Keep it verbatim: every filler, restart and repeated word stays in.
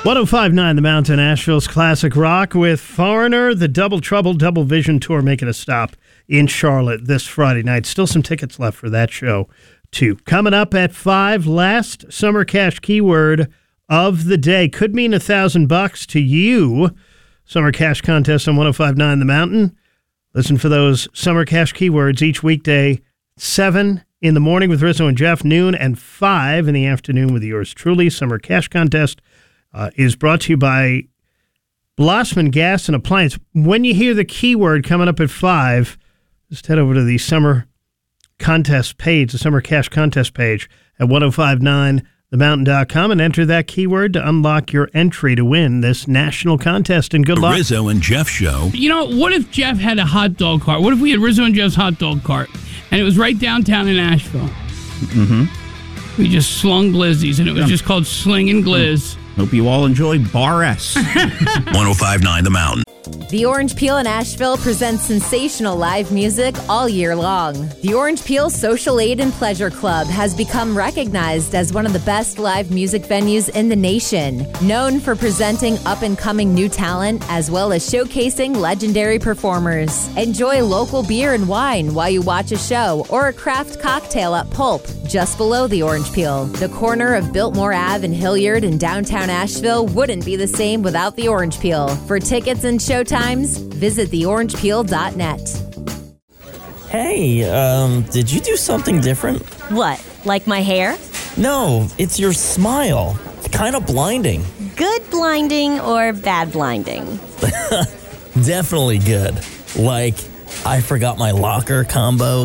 one oh five point nine The Mountain, Asheville's classic rock with Foreigner, the Double Trouble Double Vision Tour making a stop in Charlotte this Friday night. Still some tickets left for that show, too. Coming up at five, last Summer Cash keyword of the day. Could mean a thousand bucks to you. Summer Cash contest on one oh five point nine The Mountain. Listen for those Summer Cash keywords each weekday, seven in the morning with Rizzo and Jeff, noon, and five in the afternoon with yours truly. Summer Cash contest Uh, is brought to you by Blossman Gas and Appliance. When you hear the keyword coming up at five, just head over to the Summer Contest page, the Summer Cash Contest page at ten fifty-nine the mountain dot com and enter that keyword to unlock your entry to win this national contest. And good The luck. Rizzo and Jeff Show. You know, what if Jeff had a hot dog cart? What if we had Rizzo and Jeff's hot dog cart, and it was right downtown in Asheville? Mm-hmm. We just slung glizzies, and it was just called Slinging Glizz. Hope you all enjoy Bar S. one oh five point nine The Mountain. The Orange Peel in Asheville presents sensational live music all year long. The Orange Peel Social Aid and Pleasure Club has become recognized as one of the best live music venues in the nation, known for presenting up-and-coming new talent as well as showcasing legendary performers. Enjoy local beer and wine while you watch a show or a craft cocktail at Pulp, just below the Orange Peel. The corner of Biltmore Avenue and Hilliard in downtown Asheville wouldn't be the same without the Orange Peel. For tickets and showtimes, visit the orange peel dot net. Hey, um, did you do something different? What, like my hair? No, it's your smile. It's kind of blinding. Good blinding or bad blinding? Definitely good. Like, I forgot my locker combo.